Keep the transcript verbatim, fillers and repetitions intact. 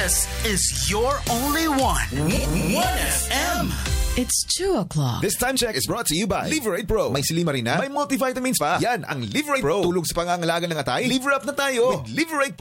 This is your only one. one F M. It's two o'clock. This time check is brought to you by Liverate Pro. May silimarina, may multivitamins pa. Yan ang Liverate Pro. Tulog sa pangangalaga ng atay. Liver up na tayo with Liverate Pro.